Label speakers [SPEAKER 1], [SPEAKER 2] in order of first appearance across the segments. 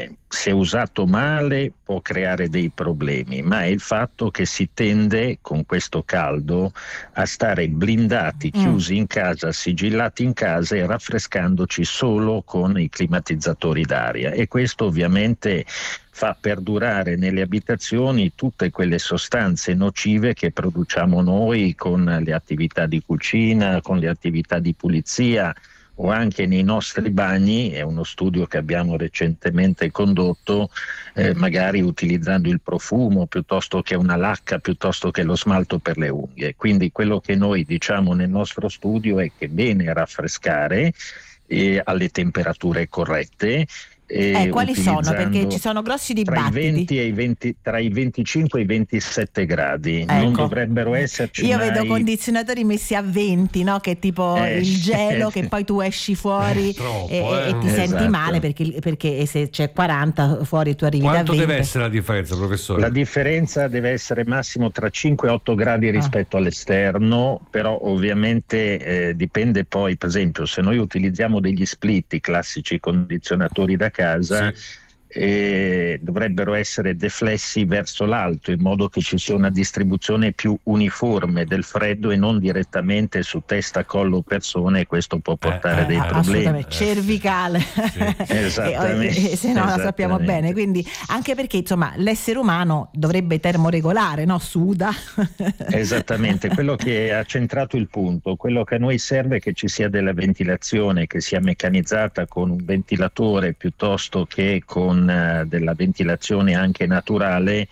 [SPEAKER 1] se usato male può creare dei problemi, ma è il fatto che si tende con questo caldo a stare blindati, chiusi in casa, sigillati in casa e raffrescandoci solo con i climatizzatori d'aria, e questo ovviamente fa perdurare nelle abitazioni tutte quelle sostanze nocive che produciamo noi con le attività di cucina, con le attività di pulizia o anche nei nostri bagni. È uno studio che abbiamo recentemente condotto, magari utilizzando il profumo piuttosto che una lacca, piuttosto che lo smalto per le unghie. Quindi quello che noi diciamo nel nostro studio è che è bene raffrescare alle temperature corrette,
[SPEAKER 2] Quali sono? Perché
[SPEAKER 1] utilizzando
[SPEAKER 2] ci sono grossi
[SPEAKER 1] tra i
[SPEAKER 2] dibattiti.
[SPEAKER 1] 20 e i 20, tra i 25 e i 27 gradi. Non
[SPEAKER 2] Ecco,
[SPEAKER 1] dovrebbero esserci
[SPEAKER 2] io vedo
[SPEAKER 1] mai.
[SPEAKER 2] condizionatori messi a 20, no? Che è tipo il gelo, che poi tu esci fuori e ti senti
[SPEAKER 1] Esatto.
[SPEAKER 2] male perché se c'è 40 fuori tu arrivi
[SPEAKER 3] Quanto
[SPEAKER 2] da 20.
[SPEAKER 3] deve essere la differenza, professore?
[SPEAKER 1] La differenza deve essere massimo tra 5 e 8 gradi rispetto all'esterno, però ovviamente dipende poi, per esempio, se noi utilizziamo degli split, i classici condizionatori da casa, dovrebbero essere deflessi verso l'alto in modo che ci sia una distribuzione più uniforme del freddo e non direttamente su testa, collo, persone, e questo può portare dei problemi.
[SPEAKER 2] Assolutamente, cervicale.
[SPEAKER 1] Esattamente.
[SPEAKER 2] Se no la sappiamo bene, quindi anche perché insomma l'essere umano dovrebbe termoregolare, no? Suda.
[SPEAKER 1] Esattamente, quello che ha centrato il punto, quello che a noi serve è che ci sia della ventilazione, che sia meccanizzata con un ventilatore piuttosto che con della ventilazione anche naturale,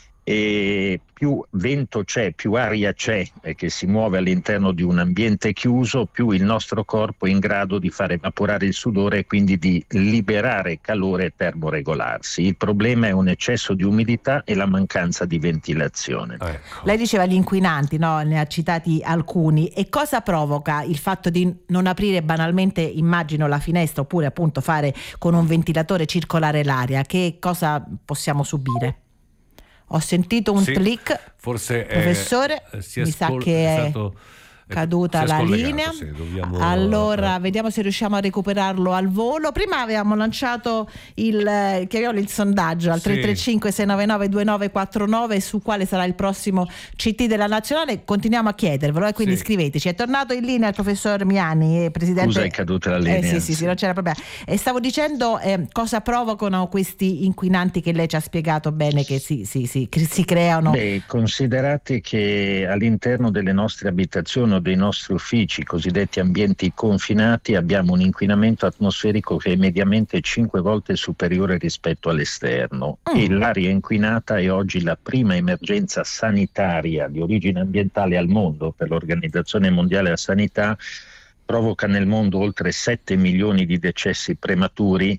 [SPEAKER 1] e più vento c'è, più aria c'è che si muove all'interno di un ambiente chiuso, più il nostro corpo è in grado di far evaporare il sudore e quindi di liberare calore e termoregolarsi. Il problema è un eccesso di umidità e la mancanza di ventilazione.
[SPEAKER 2] Lei diceva gli inquinanti, no? Ne ha citati alcuni. E cosa provoca il fatto di non aprire banalmente, immagino, la finestra, oppure appunto fare con un ventilatore circolare l'aria? Che cosa possiamo subire? Ho sentito un click,
[SPEAKER 3] forse
[SPEAKER 2] professore, mi sa che è caduta la linea. Allora vediamo se riusciamo a recuperarlo al volo. Prima avevamo lanciato il sondaggio al 335 699 2949 su quale sarà il prossimo CT della Nazionale. Continuiamo a chiedervelo, quindi scriveteci. È tornato in linea il professor Miani, presidente.
[SPEAKER 1] Scusa, è caduta la linea.
[SPEAKER 2] Sì, non c'era problema. Stavo dicendo cosa provocano questi inquinanti che lei ci ha spiegato bene che si creano.
[SPEAKER 1] Considerate che all'interno delle nostre abitazioni o dei nostri uffici, cosiddetti ambienti confinati, abbiamo un inquinamento atmosferico che è mediamente 5 volte superiore rispetto all'esterno, e l'aria inquinata è oggi la prima emergenza sanitaria di origine ambientale al mondo. Per l'Organizzazione Mondiale della Sanità provoca nel mondo oltre 7 milioni di decessi prematuri,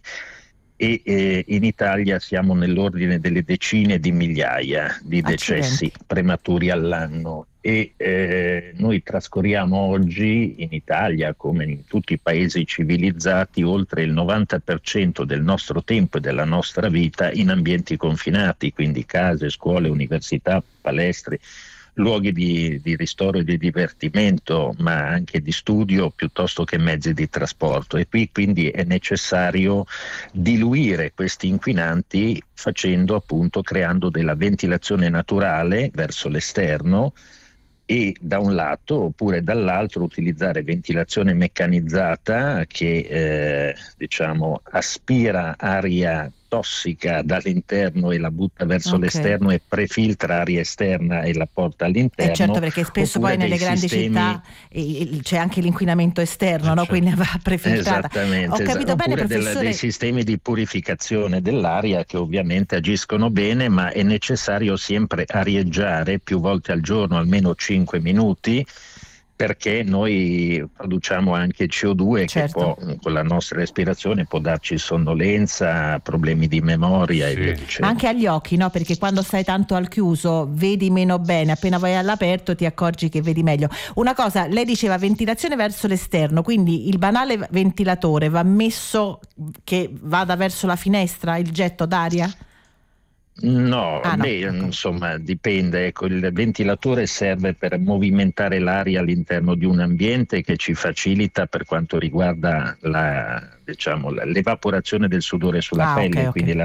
[SPEAKER 1] e in Italia siamo nell'ordine delle decine di migliaia di decessi prematuri all'anno, e noi trascorriamo oggi in Italia, come in tutti i paesi civilizzati, oltre il 90% del nostro tempo e della nostra vita in ambienti confinati, quindi case, scuole, università, palestre, luoghi di ristoro e di divertimento, ma anche di studio piuttosto che mezzi di trasporto. E qui quindi è necessario diluire questi inquinanti creando della ventilazione naturale verso l'esterno, e da un lato, oppure dall'altro utilizzare ventilazione meccanizzata che aspira aria tossica dall'interno e la butta verso l'esterno e prefiltra aria esterna e la porta all'interno.
[SPEAKER 2] Certo, perché spesso poi nelle grandi città c'è anche l'inquinamento esterno, no? Quindi va prefiltrata.
[SPEAKER 1] Esattamente.
[SPEAKER 2] Ho capito bene, professore.
[SPEAKER 1] Dei sistemi di purificazione dell'aria che ovviamente agiscono bene, ma è necessario sempre arieggiare più volte al giorno, almeno 5 minuti, perché noi produciamo anche CO2 che può, con la nostra respirazione, può darci sonnolenza, problemi di memoria e via dicendo.
[SPEAKER 2] Anche agli occhi, no? Perché quando stai tanto al chiuso vedi meno bene, appena vai all'aperto ti accorgi che vedi meglio. Una cosa, lei diceva ventilazione verso l'esterno, quindi il banale ventilatore va messo che vada verso la finestra, il getto d'aria?
[SPEAKER 1] No, insomma dipende. Il ventilatore serve per movimentare l'aria all'interno di un ambiente, che ci facilita per quanto riguarda l'evaporazione del sudore sulla pelle, quindi la